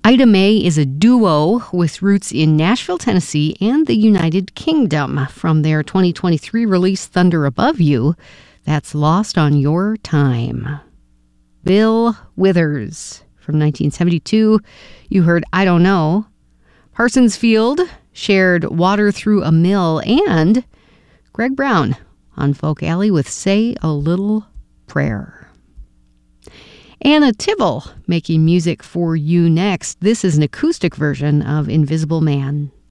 Ida Mae is a duo with roots in Nashville, Tennessee, and the United Kingdom. From their 2023 release, Thunder Above You, that's Lost on Your Time. Bill Withers, from 1972, you heard I Don't Know. Parsons Field shared Water Through a Mill, and Greg Brown on Folk Alley with Say a Little Prayer. Anna Tibble making music for you next. This is an acoustic version of Invisible Man.